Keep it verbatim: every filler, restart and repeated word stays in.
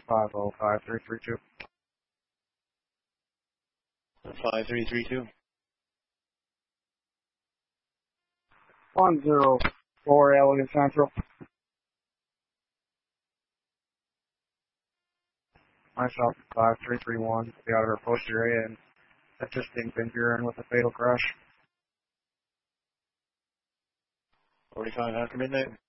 five oh five three three two. five three three two. one zero four Elliott Central. Myself, five three three one, the out of our post area, and a distinct injury with a fatal crash. forty-five after midnight.